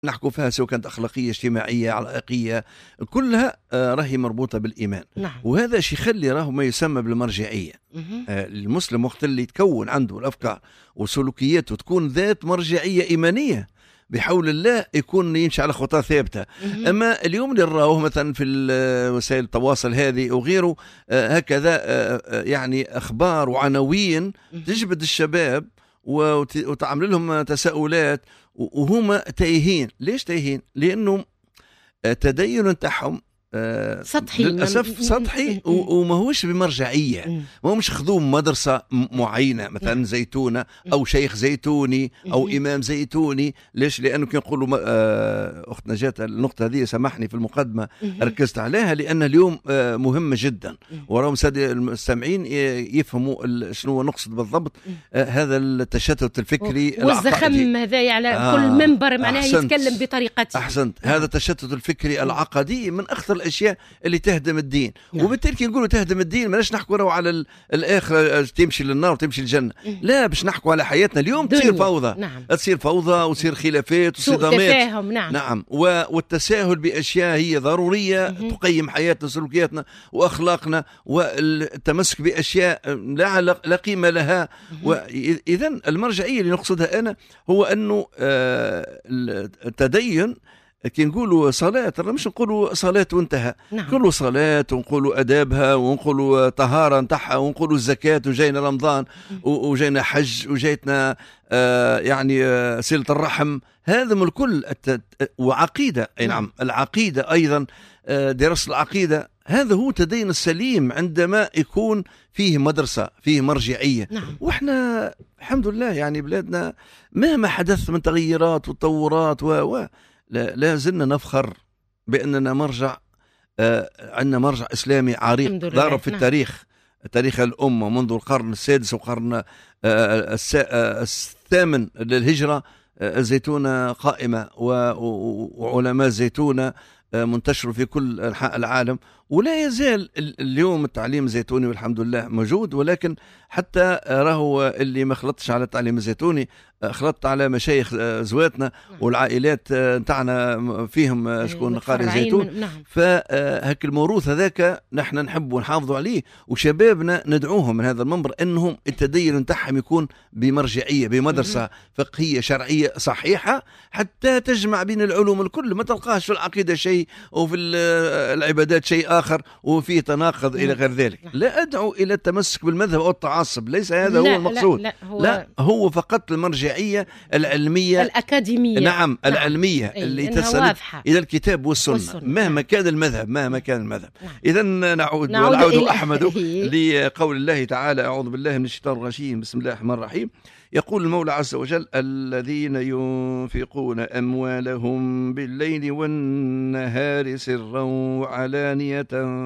نحكوا فيها سواء كانت أخلاقية اجتماعية علائقية كلها راهي مربوطة بالإيمان. نعم. وهذا شيء يخلي راهو ما يسمى بالمرجعية. المسلم وقت اللي يتكون عنده الأفكار وسلوكياته تكون ذات مرجعية إيمانية بحول الله يكون يمشي على خطى ثابتة. أما اليوم اللي نراوه مثلا في وسائل التواصل هذه وغيره هكذا يعني أخبار وعناوين تجبد الشباب وتعمل لهم تساؤلات وهم تايهين. ليش تايهين؟ لأنه تدين تاعهم سطحي للأسف سطحي وما هوش بمرجعية. ما همش خذوه مدرسة معينة مثلا زيتونة أو شيخ زيتوني أو إمام زيتوني. ليش؟ لأنه كي نقولوا أخت نجاة النقطة هذه سامحني في المقدمة ركزت عليها لأن اليوم مهمة جدا وراهم سادة المستمعين يفهموا شنو نقصد بالضبط. هذا التشتت الفكري والزخم هذا على كل منبر معناها يتكلم بطريقته. أحسنت. هذا التشتت الفكري العقدي من أخطر الاشياء اللي تهدم الدين. وبالتالي كي نقولوا تهدم الدين ماناش نحكوا على الاخره تمشي للنار وتمشي للجنه. لا، باش نحكوا على حياتنا اليوم تصير فوضى. تصير فوضى وتصير خلافات وصدامات. نعم. والتساهل باشياء هي ضروريه تقيم حياتنا وسلوكياتنا واخلاقنا والتمسك باشياء لا قيمه لها. واذا المرجعيه اللي نقصدها انا هو انه التدين كي نقولوا صلاة مش نقولوا صلاة وانتهى. نقولوا صلاة ونقولوا أدابها ونقولوا طهارة نتاعها ونقولوا الزكاة وجينا رمضان وجينا حج وجيتنا يعني صلة الرحم. هذا من الكل وعقيدة. أي نعم. العقيدة أيضا دراسة العقيدة هذا هو تدين السليم عندما يكون فيه مدرسة فيه مرجعية. وإحنا الحمد لله يعني بلادنا مهما حدث من تغييرات وتطورات لا زلنا نفخر بأننا مرجع عندنا مرجع إسلامي عريق ضارب في التاريخ. تاريخ الأمة منذ القرن السادس وقرن الثامن للهجرة الزيتونة قائمة وعلماء الزيتونة منتشر في كل أنحاء العالم. ولا يزال اليوم التعليم الزيتوني والحمد لله موجود. ولكن حتى راهو اللي ما خلطش على التعليم الزيتوني خلطت على مشايخ زواتنا والعائلات نتاعنا فيهم شكون قارئ زيتون. فهك الموروث هذاك نحن نحب ونحافظوا عليه وشبابنا ندعوهم من هذا المنبر انهم التدين نتاعهم يكون بمرجعيه بمدرسه فقهيه شرعيه صحيحه حتى تجمع بين العلوم الكل. ما تلقاش في العقيده شيء وفي العبادات شيء آخر وفيه تناقض إلى غير ذلك. لا أدعو إلى التمسك بالمذهب أو التعصب. ليس هذا هو المقصود. لا هو فقط المرجعية العلمية الأكاديمية. نعم. العلمية اللي تسند إلى الكتاب والسنة مهما كان المذهب. إذا نعود أحمد لقول الله تعالى أعوذ بالله من الشيطان الرجيم بسم الله الرحمن الرحيم. يقول المولى عز وجل الذين ينفقون أموالهم بالليل والنهار سرا وعلانية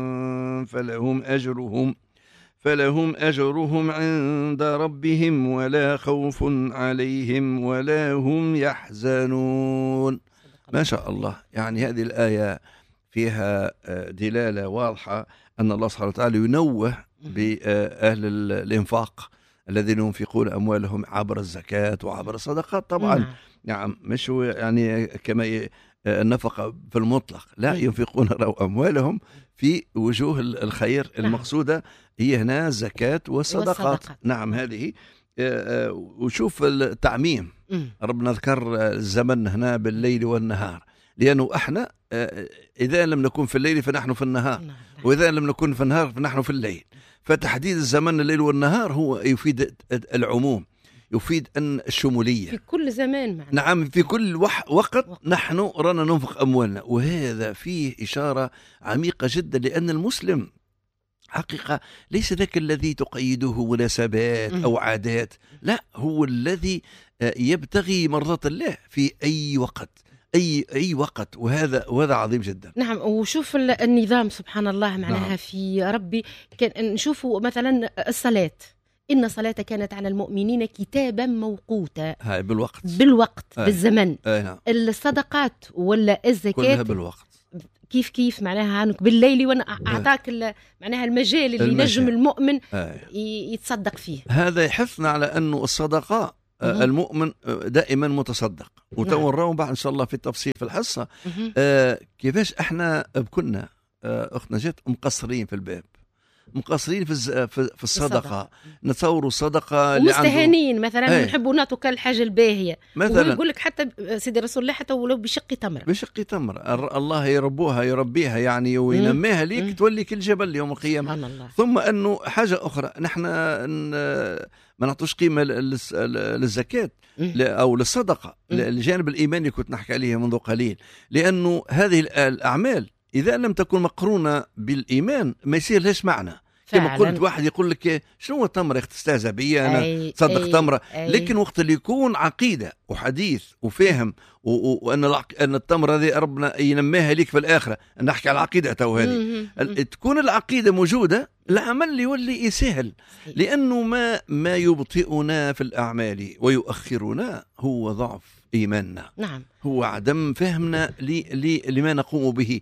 فلهم أجرهم عند ربهم ولا خوف عليهم ولا هم يحزنون. ما شاء الله. يعني هذه الآية فيها دلالة واضحة أن الله سبحانه وتعالى ينوه بأهل الإنفاق الذين ينفقون أموالهم عبر الزكاة وعبر الصدقات. طبعا نعم مش يعني كما النفقة في المطلق. لا ينفقون أموالهم في وجوه الخير. المقصودة هي هنا الزكاة والصدقات. نعم هذه. وشوف التعميم. ربنا ذكر الزمن هنا بالليل والنهار لأنه احنا إذا لم نكن في الليل فنحن في النهار وإذا لم نكن في النهار فنحن في الليل. فتحديد الزمن الليل والنهار هو يفيد العموم يفيد أن الشمولية في كل زمان معنا. نعم في كل وقت نحن رانا ننفق أموالنا. وهذا فيه إشارة عميقة جدا لأن المسلم حقيقة ليس ذاك الذي تقيده مناسبات أو عادات. لا هو الذي يبتغي مرضاة الله في أي وقت أي وقت. وهذا عظيم جدا. نعم. وشوف النظام سبحان الله معناها. نعم. في ربي نشوفوا مثلا الصلاة إن صلاة كانت على المؤمنين كتابا موقوتا. هاي بالوقت بالزمن. نعم. الصدقات ولا الزكاة كلها بالوقت. كيف معناها عنك بالليل وانا اعطاك معناها المجال اللي نجم المؤمن يتصدق فيه. هذا يحثنا على انه الصدقه المؤمن دائما متصدق. وتو نراو بعد ان شاء الله في التفصيل في الحصه كيفاش احنا كنا اختنا جات مقصرين في الباب، مقصرين في الصدقه. نتصوروا الصدقه اللي مستهانين مثلا نحبوا نعطوا كالحاجه الباهيه مثلا. يقول لك حتى سيدي رسول الله حتى ولو بشق تمر، بشق تمر الله يربيها يعني وينميها ليك تولي كل جبل يوم القيامه. ثم انه حاجه اخرى، نحن ما نعطوش قيمه للزكاه او للصدقه، الجانب الايماني كنت نحكي عليه منذ قليل، لانه هذه الاعمال إذا لم تكن مقرونة بالإيمان ما يصير لهاش معنى. كما قلت واحد يقول لك شنو هو التمر تستهزأ بي أنا صدق تمرة، لكن وقت اللي يكون عقيدة وحديث وفهم وأن التمر هذه ربنا ينميها ليك في الآخرة، نحكي على العقيدة تو هذه تكون العقيدة موجودة، العمل يولي يسهل، لأنه ما يبطئنا في الأعمال ويؤخرنا هو ضعف إيماننا. نعم. هو عدم فهمنا لما نقوم به.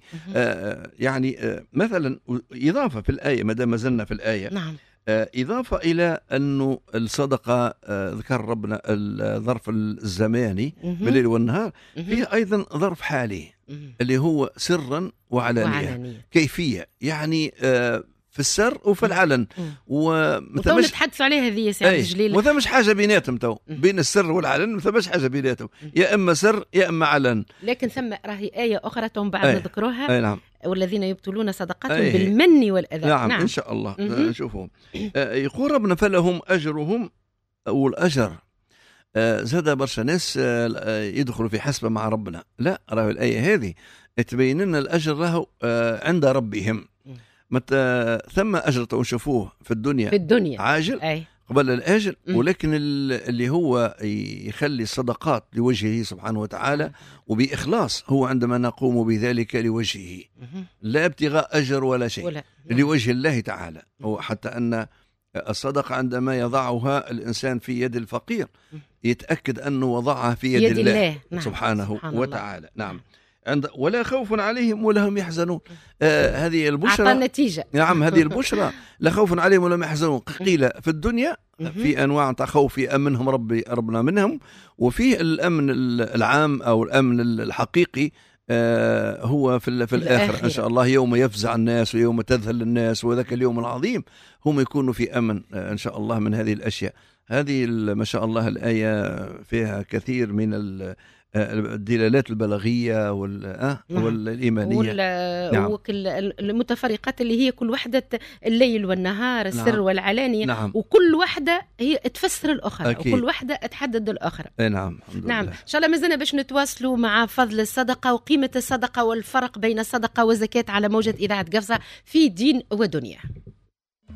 يعني مثلا إضافة في الآية، ما دام ما زلنا في الآية. نعم. إضافة إلى أنه الصدقة ذكر ربنا الظرف الزماني بالليل والنهار، فيه أيضا ظرف حالي اللي هو سرا وعلانية. كيفية يعني في السر وفي العلن، وتو نتحدث عليها هذه سعد الجليل، وما مش حاجه بيناتهم تو بين السر والعلن، ما مش حاجه بيناتهم، يا اما سر يا اما علن. لكن ثم راهي ايه اخرى توم بعد نذكروها. نعم. والذين يبطلون صدقاتهم بالمن والاذى. نعم. ان شاء الله نشوفهم. يقول ربنا فلهم اجرهم او الاجر. زاد برشا ناس يدخلوا في حسبه مع ربنا، لا راهي الايه هذه تبين لنا الاجر راهو عند ربهم. متى ثم أجر نشوفوه في الدنيا عاجل قبل الآجل، ولكن اللي هو يخلي الصدقات لوجهه سبحانه وتعالى وبإخلاص، هو عندما نقوم بذلك لوجهه لا ابتغاء أجر ولا شيء، لوجه الله تعالى. وحتى أن الصدقة عندما يضعها الإنسان في يد الفقير يتأكد أنه وضعها في يد الله سبحانه وتعالى. نعم. ولا خوف عليهم ولا هم يحزنون. هذه البشرى النتيجة. نعم. هذه البشرى لا خوف عليهم ولا هم يحزنون. قيل في الدنيا في أنواع تاع خوف أمنهم ربنا منهم، وفيه الأمن العام أو الأمن الحقيقي هو في الآخرة إن شاء الله، يوم يفزع الناس ويوم تذهل الناس وذاك اليوم العظيم هم يكونوا في أمن إن شاء الله من هذه الأشياء. هذه ما شاء الله الآية فيها كثير من الدلالات البلاغية والإيمانية. نعم. المتفرقات اللي هي كل وحدة الليل والنهار، السر نعم. والعلانية. نعم. وكل وحدة هي تفسر الأخرى. أكيد. وكل وحدة تحدد الأخرى. نعم. نعم. إن شاء الله مازلنا باش نتواصلوا مع فضل الصدقة وقيمة الصدقة والفرق بين الصدقة والزكاة على موجة إذاعة قفصة في دين ودنيا.